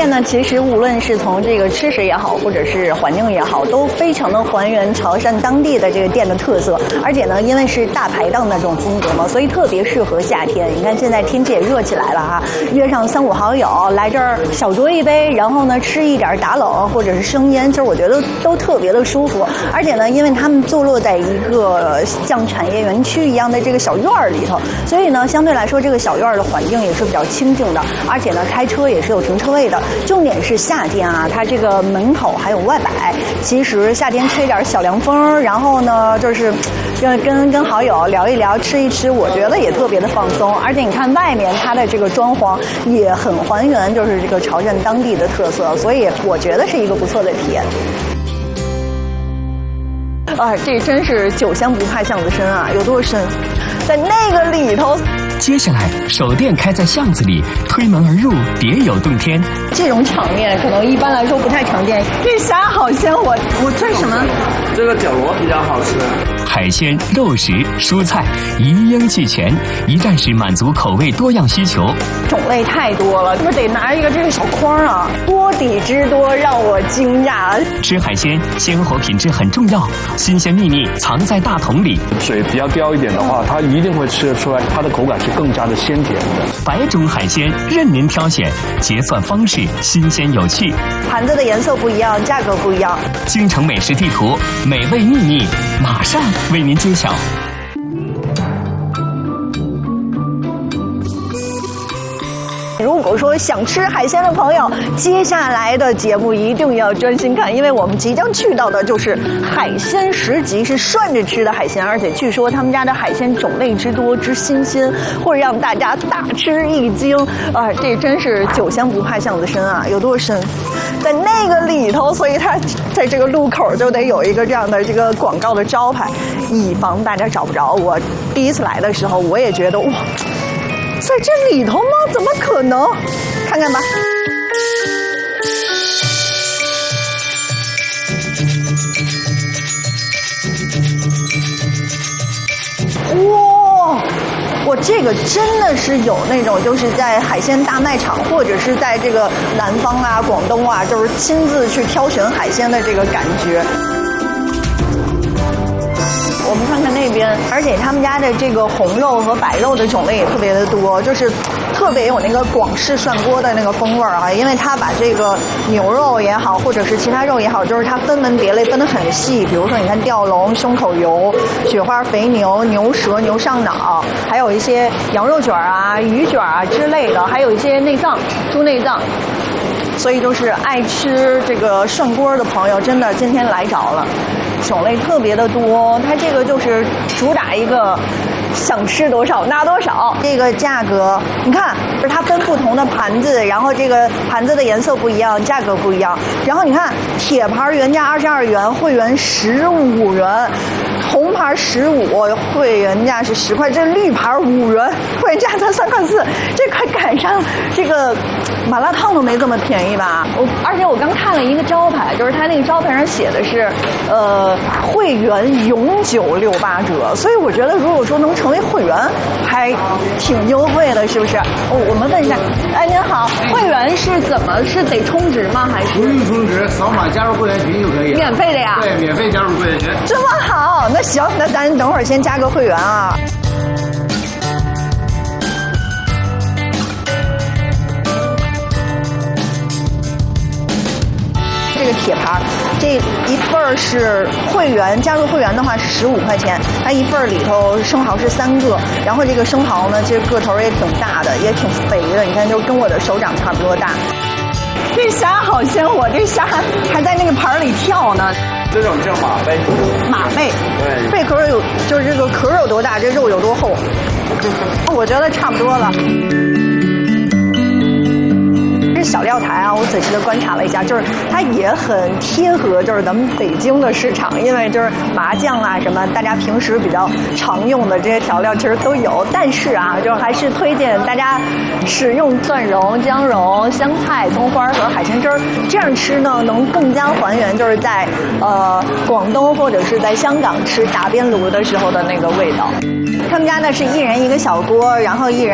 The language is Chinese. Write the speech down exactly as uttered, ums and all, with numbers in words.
店呢，其实无论是从这个吃食也好，或者是环境也好，都非常的还原潮汕当地的这个店的特色。而且呢，因为是大排档的这种风格嘛，所以特别适合夏天。你看现在天气也热起来了哈，约上三五好友来这儿小酌一杯，然后呢吃一点打冷或者是生腌，其实我觉得都特别的舒服。而且呢，因为他们坐落在一个像产业园区一样的这个小院儿里头，所以呢，相对来说这个小院儿的环境也是比较清静的，而且呢，开车也是有停车位的。重点是夏天啊，它这个门口还有外摆，其实夏天吹点小凉风，然后呢，就是跟跟跟好友聊一聊，吃一吃，我觉得也特别的放松。而且你看外面它的这个装潢也很还原，就是这个潮汕当地的特色，所以我觉得是一个不错的体验。啊，这真是酒香不怕巷子深啊！有多深？在那个里头。 接下来，手店开在巷子里，推门而入，别有洞天。 这种场面可能一般来说不太常见。这虾好鲜，我我这是什么？ 这个绞螺比较好吃。 海鲜、肉食、蔬菜一应俱全，一站式满足口味多样需求。 种类太多了，是不是得拿一个这个小筐啊？锅底之多让我惊讶。 吃海鲜，鲜活品质很重要，新鲜秘密藏在大桶里。 水比较刁一点的话，它一定会吃得出来，它的口感是更加的鲜甜的。 百种海鲜任您挑选，结算方式新鲜有趣。 盘子的颜色不一样，价格不一样。 京城美食地图，美味秘密马上为您揭晓。 如果说想吃海鲜的朋友，接下来的节目一定要专心看，因为我们即将去到的就是海鲜十集，是涮着吃的海鲜，而且据说他们家的海鲜种类之多之新鲜，会让大家大吃一惊啊！这真是酒香不怕巷子深啊！有多深？在那个里头，所以它在这个路口就得有一个这样的这个广告的招牌，以防大家找不着。我第一次来的时候，我也觉得哇。在这里头吗？怎么可能？看看吧。哇，我这个真的是有那种，就是在海鲜大卖场，或者是在这个南方啊、广东啊，就是亲自去挑选海鲜的这个感觉。我们看看那边，而且他们家的这个红肉和白肉的种类也特别的多，就是特别有那个广式涮锅的那个风味儿啊。因为他把这个牛肉也好，或者是其他肉也好，就是它分门别类分得很细。比如说，你看吊龙、胸口油、雪花肥牛、牛舌、牛上脑，还有一些羊肉卷啊、鱼卷啊之类的，还有一些内脏、猪内脏。所以就是爱吃这个涮锅的朋友，真的今天来着了。种类特别的多，它这个就是主打一个想吃多少拿多少。这个价格你看，就是它分不同的盘子，然后这个盘子的颜色不一样，价格不一样。然后你看铁盘原价二十二元，会员十五元，红盘十五，会员价是十块，这绿盘五元，会员价才三块四，这快赶上这个麻辣烫都没这么便宜吧？我而且我刚看了一个招牌，就是它那个招牌上写的是呃会员永久六八折，所以我觉得如果说能成为会员，还挺优惠的，是不是？哦，我们问一下，哎，您好，会员是怎么是得充值吗？还是不用充值，扫码加入会员群就可以。 免费的呀？ 对，免费加入会员群。 这么好，那行，那咱等会儿先加个会员啊。这个铁盘，这一份儿是会员，加入会员的话是十五块钱。它一份儿里头生蚝是三个，然后这个生蚝呢，其实个头也挺大的，也挺肥的，你看就跟我的手掌差不多大。这虾好鲜活，这虾还在那个盘里跳呢。 这种叫马贝。 马贝。 对。 贝壳有，就是这个壳有多大，这肉有多厚。我觉得差不多了。小料台啊，我仔细的观察了一下，就是它也很贴合，就是咱们北京的市场，因为就是麻酱啊什么，大家平时比较常用的这些调料其实都有，但是啊，就还是推荐大家使用蒜蓉、姜蓉、香菜、葱花和海鲜汁儿，这样吃呢能更加还原就是在呃广东或者是在香港吃打边炉的时候的那个味道。他们家呢是一人一个小锅，然后一人。